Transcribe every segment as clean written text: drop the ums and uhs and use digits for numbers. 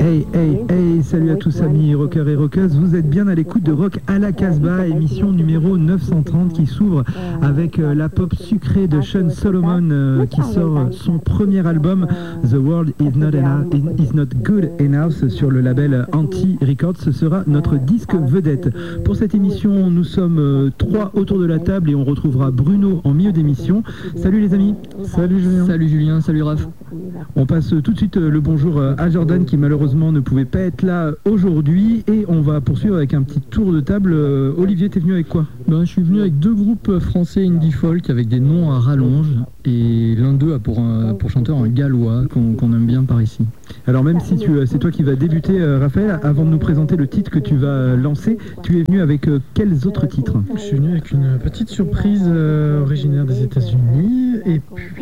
Hey, salut à tous amis rockers et rockeuses, vous êtes bien à l'écoute de Rock à la Casbah, émission numéro 930 qui s'ouvre avec la pop sucrée de Sean Solomon qui sort son premier album The World is Not Good Enough sur le label Anti Records. Ce sera notre disque vedette. Pour cette émission, nous sommes trois autour de la table et on retrouvera Bruno en milieu d'émission. Salut les amis. Salut Julien. Salut Julien, salut Raph. On passe tout de suite le bonjour à Jordan qui malheureusement ne pouvait pas être là aujourd'hui et on va poursuivre avec un petit tour de table. Olivier, t'es venu avec quoi? Je suis venu avec deux groupes français indie folk avec des noms à rallonge et l'un d'eux a pour chanteur un gallois qu'on aime bien par ici. Alors même si c'est toi qui vas débuter Raphaël, avant de nous présenter le titre que tu vas lancer, tu es venu avec quels autres titres? Je suis venu avec une petite surprise originaire des États-Unis et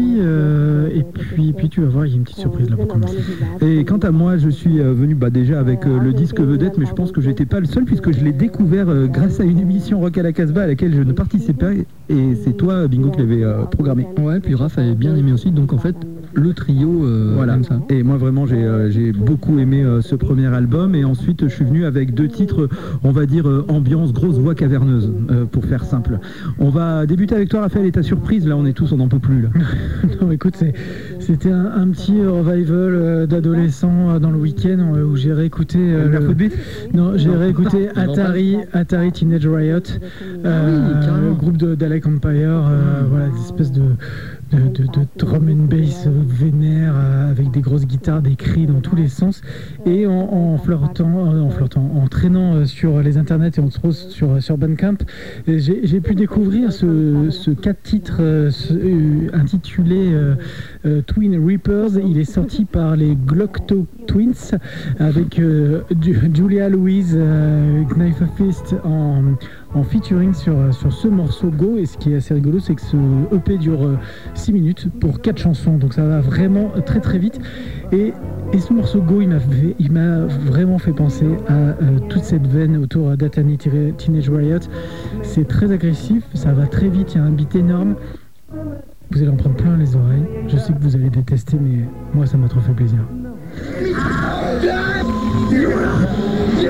puis tu vas voir, il y a une petite surprise là pour commencer. Et quant à moi, je suis venu déjà avec le disque vedette, mais je pense que j'étais pas le seul puisque je l'ai découvert grâce à une émission Rock à la Casbah à laquelle je ne participais pas et c'est toi Bingo qui l'avais programmé. Ouais, puis Raph avait bien aimé aussi, donc en fait le trio voilà. Comme ça. Et moi vraiment j'ai beaucoup aimé ce premier album et ensuite je suis venu avec deux titres, on va dire ambiance grosse voix caverneuse pour faire simple. On va débuter avec toi Raphaël et ta surprise, là on est tous, on n'en peut plus là. Non écoute, c'était un petit revival d'adolescents dans le week-end où j'ai réécouté Non, j'ai réécouté Atari Teenage Riot, le groupe d'Alec Empire, voilà, des espèces de drum and bass vénère avec des grosses guitares, des cris dans tous les sens et en traînant sur les internets et entre autres sur Bandcamp, j'ai pu découvrir ce 4 titres intitulé Twin Reapers. Il est sorti par les Glockto Twins avec Julia Louise Knife Fist en featuring sur ce morceau Go. Et ce qui est assez rigolo, c'est que ce EP dure 6 minutes pour 4 chansons, donc ça va vraiment très très vite et ce morceau Go il m'a vraiment fait penser à toute cette veine autour d'Atari Teenage Riot. C'est très agressif, ça va très vite, il y a un beat énorme, vous allez en prendre plein les oreilles, je sais que vous allez détester mais moi ça m'a trop fait plaisir.